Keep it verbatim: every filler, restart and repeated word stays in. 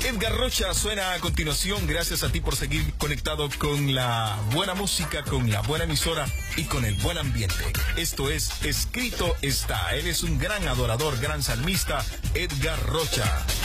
Edgar Rocha suena a continuación. Gracias a ti por seguir conectado con la buena música, con la buena emisora y con el buen ambiente. Esto es Escrito Está. Él es un gran adorador, gran salmista, Edgar Rocha.